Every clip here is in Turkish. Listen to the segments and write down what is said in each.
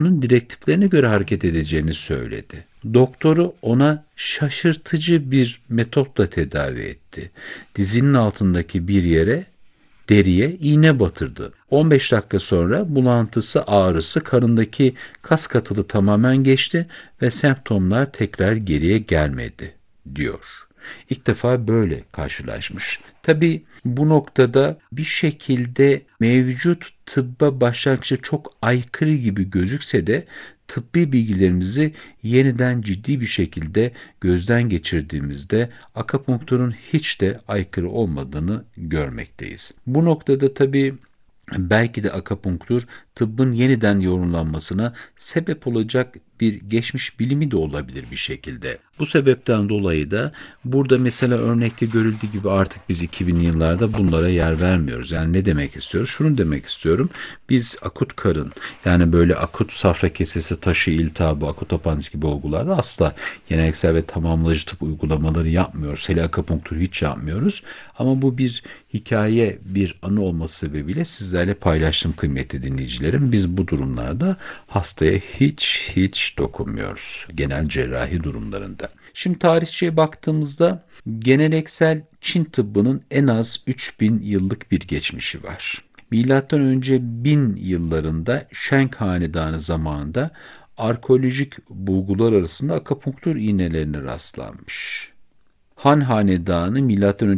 direktiflerine göre hareket edeceğini söyledi. Doktoru ona şaşırtıcı bir metotla tedavi etti. Dizinin altındaki bir yere, deriye iğne batırdı. 15 dakika sonra bulantısı, ağrısı, karındaki kas katılı tamamen geçti ve semptomlar tekrar geriye gelmedi, diyor. İlk defa böyle karşılaşmış. Tabii bu noktada bir şekilde mevcut tıbba başlangıçta çok aykırı gibi gözükse de tıbbi bilgilerimizi yeniden ciddi bir şekilde gözden geçirdiğimizde akupunkturun hiç de aykırı olmadığını görmekteyiz. Bu noktada tabii belki de akupunktur tıbbın yeniden yorumlanmasına sebep olacak bir geçmiş bilimi de olabilir bir şekilde. Bu sebepten dolayı da burada mesela örnekte görüldüğü gibi artık biz 2000'li yıllarda bunlara yer vermiyoruz. Yani ne demek istiyoruz? Şunu demek istiyorum. Biz akut karın, yani böyle akut safra kesesi taşı iltihabı, akut apandis gibi olgularda asla geleneksel ve tamamlayıcı tıp uygulamaları yapmıyoruz. Hele akupunktur hiç yapmıyoruz. Ama bu bir hikaye, bir anı olması sebebiyle sizlerle paylaştım kıymetli dinleyicilerim. Biz bu durumlarda hastaya hiç dokunmuyoruz. Genel cerrahi durumlarında. Şimdi tarihçeye baktığımızda geleneksel Çin tıbbının en az 3000 yıllık bir geçmişi var. Milattan önce 1000 yıllarında Shang Hanedanı zamanında arkeolojik bulgular arasında akupunktur iğnelerine rastlanmış. Han Hanedanı M.Ö.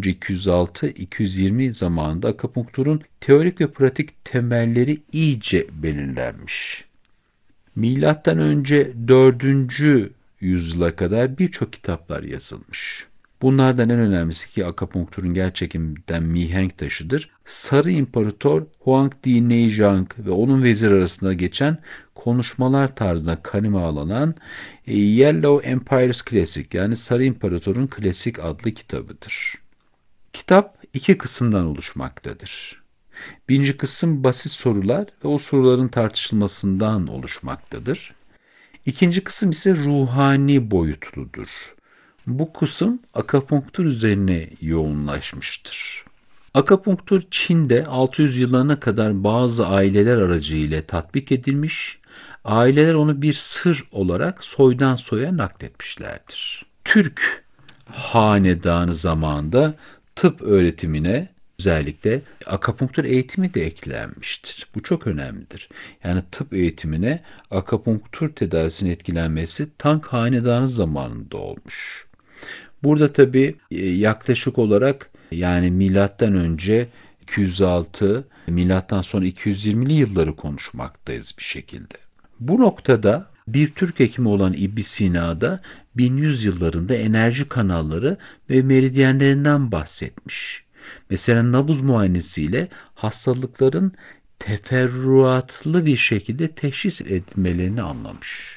206-220 zamanında akupunkturun teorik ve pratik temelleri iyice belirlenmiş. Milattan önce 4. yüzyıla kadar birçok kitaplar yazılmış. Bunlardan en önemlisi ki akupunkturun gerçekten mihenk taşıdır. Sarı İmparator Huang Di Neizhang ve onun veziri arasında geçen konuşmalar tarzında kaleme alınan Yellow Empire's Classic, yani Sarı İmparator'un Klasik adlı kitabıdır. Kitap 2 kısımdan oluşmaktadır. Birinci kısım basit sorular ve o soruların tartışılmasından oluşmaktadır. İkinci kısım ise ruhani boyutludur. Bu kısım akupunktur üzerine yoğunlaşmıştır. Akupunktur Çin'de 600 yıllarına kadar bazı aileler aracıyla tatbik edilmiş, aileler onu bir sır olarak soydan soya nakletmişlerdir. Türk hanedanı zamanında tıp öğretimine özellikle akupunktur eğitimi de eklenmiştir. Bu çok önemlidir. Yani tıp eğitimine akupunktur tedavisinin etkilenmesi Tang hanedanı zamanında olmuş. Burada tabii yaklaşık olarak yani milattan önce 206, milattan sonra 220'li yılları konuşmaktayız bir şekilde. Bu noktada bir Türk hekimi olan İbn Sina'da 1100 yıllarında enerji kanalları ve meridyenlerinden bahsetmiş. Mesela nabız muayenesiyle hastalıkların teferruatlı bir şekilde teşhis edilmelerini anlamış.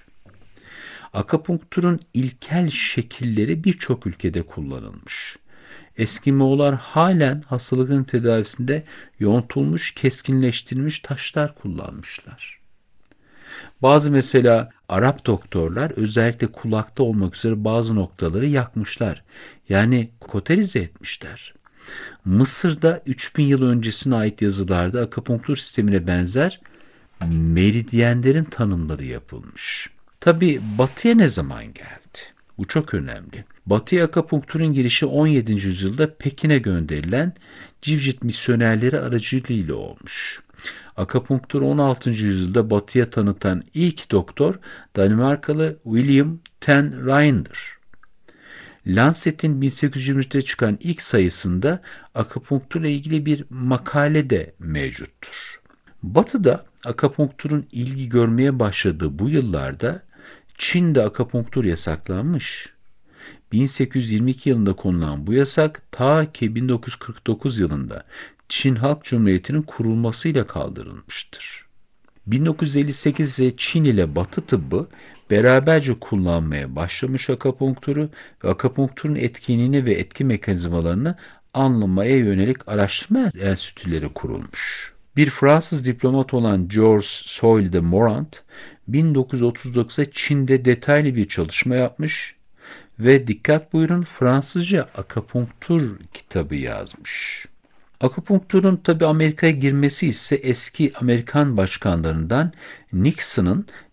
Akupunkturun ilkel şekilleri birçok ülkede kullanılmış. Eskimoğullar halen hastalıkların tedavisinde yontulmuş, keskinleştirilmiş taşlar kullanmışlar. Bazı mesela Arap doktorlar özellikle kulakta olmak üzere bazı noktaları yakmışlar. Yani koterize etmişler. Mısır'da 3000 yıl öncesine ait yazılarda akupunktur sistemine benzer meridyenlerin tanımları yapılmış. Tabi batıya ne zaman geldi? Bu çok önemli. Batıya akupunktürün girişi 17. yüzyılda Pekin'e gönderilen Civcit misyonerleri aracılığıyla olmuş. Akupunktur 16. yüzyılda batıya tanıtan ilk doktor Danimarkalı William ten Ryn'dir. Lancet'in 1823'te çıkan ilk sayısında akupunkturla ilgili bir makale de mevcuttur. Batı'da akupunkturun ilgi görmeye başladığı bu yıllarda Çin'de akupunktur yasaklanmış. 1822 yılında konulan bu yasak ta ki 1949 yılında Çin Halk Cumhuriyeti'nin kurulmasıyla kaldırılmıştır. 1958 ise Çin ile Batı tıbbı beraberce kullanmaya başlamış akupunkturu ve akupunkturun etkinliğini ve etki mekanizmalarını anlamaya yönelik araştırma enstitüleri kurulmuş. Bir Fransız diplomat olan Georges Soyle de Morant, 1939'da Çin'de detaylı bir çalışma yapmış ve dikkat buyurun Fransızca akupunktur kitabı yazmış. Akupunkturun tabi Amerika'ya girmesi ise eski Amerikan başkanlarından Nixon'ın